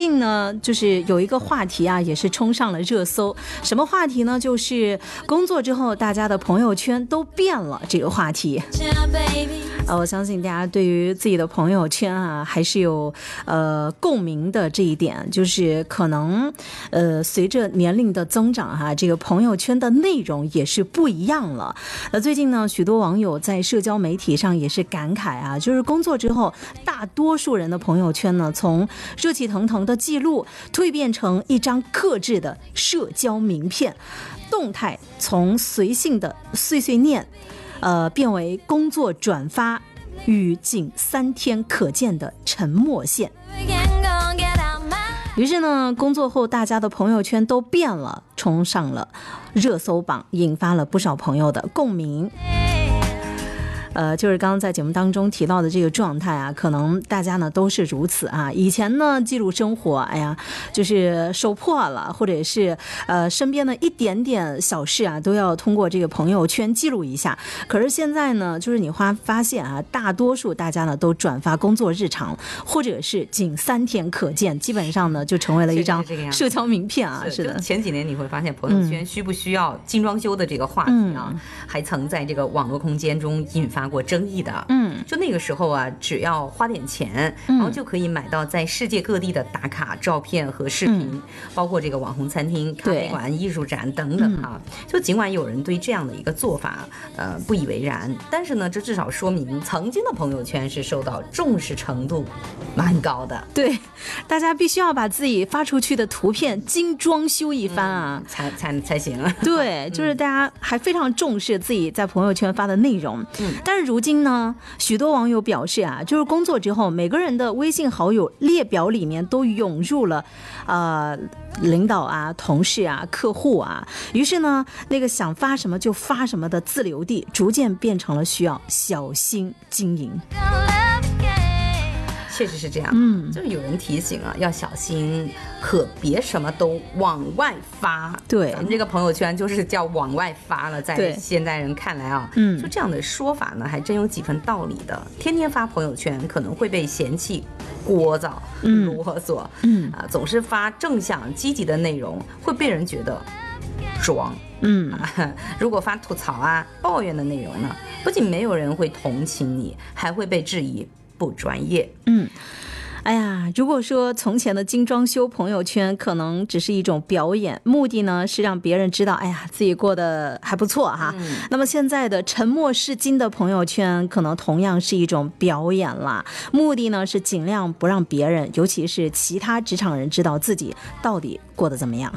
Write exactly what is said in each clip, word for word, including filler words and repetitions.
近呢，就是有一个话题啊，也是冲上了热搜。什么话题呢？就是工作之后大家的朋友圈都变了这个话题。呃，我相信大家对于自己的朋友圈啊，还是有呃共鸣的这一点，就是可能呃随着年龄的增长哈、啊，这个朋友圈的内容也是不一样了。那最近呢，许多网友在社交媒体上也是感慨啊，就是工作之后，大多数人的朋友圈呢，从热气腾腾的记录蜕变成一张克制的社交名片，动态从随性的碎碎念呃，变为工作转发与仅三天可见的沉默线。于是呢，工作后大家的朋友圈都变了，冲上了热搜榜，引发了不少朋友的共鸣。呃，就是刚刚在节目当中提到的这个状态啊，可能大家呢都是如此啊。以前呢记录生活，哎呀，就是手破了，或者是呃身边的一点点小事啊，都要通过这个朋友圈记录一下。可是现在呢，就是你发发现啊，大多数大家呢都转发工作日常，或者是仅三天可见，基本上呢就成为了一张社交名片啊。是, 是的， 前几年你会发现朋友圈需不需要精装修的这个话题啊，嗯、还曾在这个网络空间中引发过争议的。嗯，就那个时候啊，只要花点钱，然后就可以买到在世界各地的打卡照片和视频，嗯、包括这个网红餐厅、咖啡馆、艺术展等等啊。就尽管有人对这样的一个做法呃不以为然，但是呢，这至少说明曾经的朋友圈是受到重视程度蛮高的。 对，大家必须要把自己发出去的图片精装修一番啊， 嗯、才才才行。 对，就是大家还非常重视自己在朋友圈发的内容。嗯，但是如今呢，许多网友表示啊，就是工作之后，每个人的微信好友列表里面都涌入了，呃，领导啊、同事啊、客户啊，于是呢，那个想发什么就发什么的自留地，逐渐变成了需要小心经营。 确实是这样，嗯，就是有人提醒啊，要小心，可别什么都往外发。 对， 咱们这个朋友圈就是叫往外发了，在现代人看来啊，嗯，就这样的说法呢，还真有几分道理的。天天发朋友圈可能会被嫌弃聒噪、啰嗦，嗯啊，总是发正向积极的内容，会被人觉得装。嗯、啊，如果发吐槽啊、抱怨的内容呢，不仅没有人会同情你，还会被质疑不专业。 嗯，哎呀，如果说从前的精装修朋友圈可能只是一种表演，目的呢是让别人知道，哎呀，自己过得还不错哈。嗯、那么现在的沉默是金的朋友圈，可能同样是一种表演啦。目的呢是尽量不让别人，尤其是其他职场人知道自己到底过得怎么样。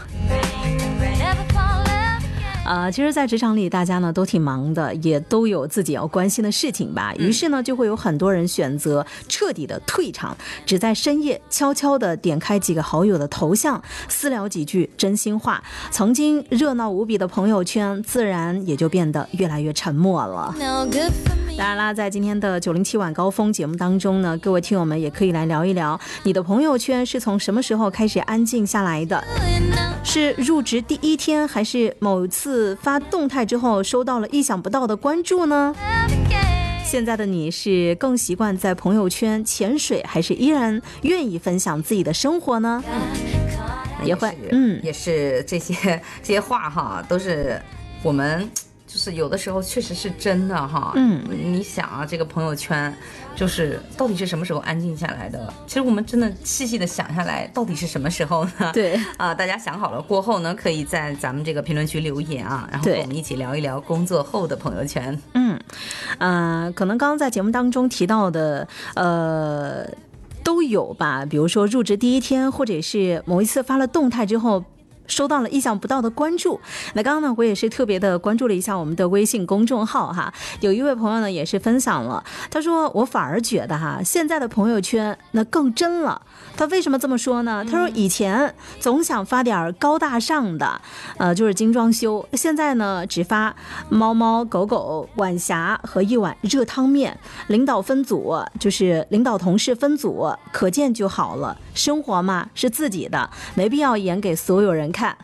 呃，其实在职场里大家呢都挺忙的，也都有自己要关心的事情吧，于是呢就会有很多人选择彻底的退场，只在深夜悄悄的点开几个好友的头像，私聊几句真心话，曾经热闹无比的朋友圈自然也就变得越来越沉默了。当然啦，在今天的九零七晚高峰节目当中呢，各位听友们也可以来聊一聊，你的朋友圈是从什么时候开始安静下来的？是入职第一天，还是某次发动态之后收到了意想不到的关注呢？现在的你是更习惯在朋友圈潜水，还是依然愿意分享自己的生活呢？ 嗯、也会，嗯，也是这些这些话哈，都是我们。就是有的时候确实是真的哈，嗯，你想啊，这个朋友圈就是到底是什么时候安静下来的？其实我们真的细细的想下来，到底是什么时候呢？ 对啊，大家想好了过后呢，可以在咱们这个评论区留言啊，然后跟我们一起聊一聊工作后的朋友圈。 嗯，呃，可能刚刚在节目当中提到的，呃，都有吧，比如说入职第一天，或者是某一次发了动态之后。收到了意想不到的关注。那刚刚呢，我也是特别的关注了一下我们的微信公众号哈，有一位朋友呢也是分享了，他说我反而觉得哈，现在的朋友圈那更真了。他为什么这么说呢？他说以前总想发点高大上的，呃，就是精装修，现在呢只发猫猫狗狗、晚霞和一碗热汤面。领导分组，就是领导同事分组，可见就好了。生活嘛是自己的，没必要演给所有人看。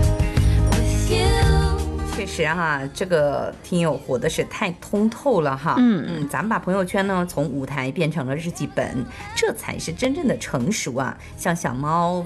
确实哈，这个听友活的是太通透了哈。嗯嗯，咱们把朋友圈呢从舞台变成了日记本，这才是真正的成熟啊。像小猫